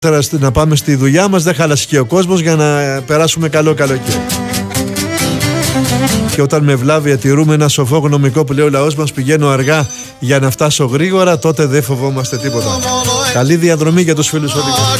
να πάμε στη δουλειά μας, δεν χάλασε και ο κόσμος για να περάσουμε καλό καλοκαίρι. Και όταν με βλάβεια τηρούμε ένα σοφό γνωμικό που λέει ο λαός μας, πηγαίνω αργά για να φτάσω γρήγορα, τότε δεν φοβόμαστε τίποτα. Καλή διαδρομή για τους φίλους οδηγούς.